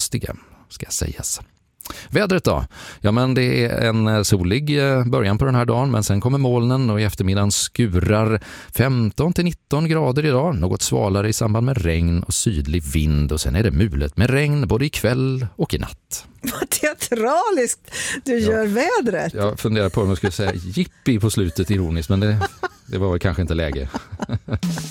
frostiga, ska sägas. Vädret då? Ja, men det är en solig början på den här dagen, men sen kommer molnen och i eftermiddagen skurar. 15-19 grader idag, något svalare i samband med regn och sydlig vind, och sen är det mulet med regn både ikväll och i natt. Vad teatraliskt du gör vädret. Jag funderar på om jag skulle säga jippi på slutet ironiskt, men det var väl kanske inte läge.